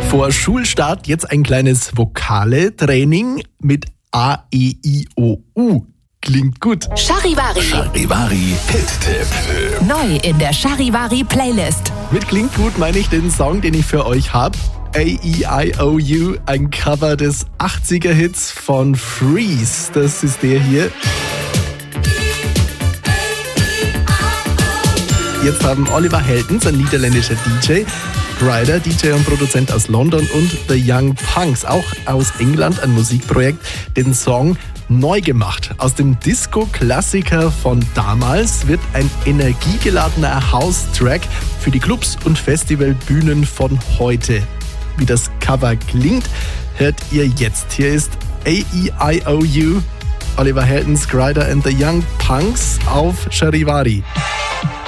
Vor Schulstart jetzt ein kleines Vokale-Training mit A, E, I, O, U. Klingt gut. Charivari. Charivari Hit-Tipp. Neu in der Charivari Playlist. Mit Klingt gut meine ich den Song, den ich für euch habe. A-E-I-O-U, ein Cover des 80er-Hits von Freeze. Das ist der hier. Jetzt haben Oliver Heldens, ein niederländischer DJ, Ryder, DJ und Produzent aus London, und The Young Punks, auch aus England, ein Musikprojekt, den Song neu gemacht. Aus dem Disco-Klassiker von damals wird ein energiegeladener House-Track für die Clubs und Festivalbühnen von heute. Wie das Cover klingt, hört ihr jetzt. Hier ist A-E-I-O-U, Oliver Heldens, Ryder and The Young Punks auf Charivari.